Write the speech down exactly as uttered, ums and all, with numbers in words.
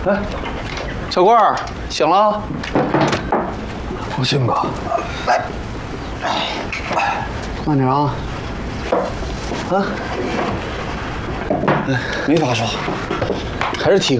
哎，小贵儿醒了？ 不信吧？ 来，哎，慢点啊！啊，哎，没发烧，还是体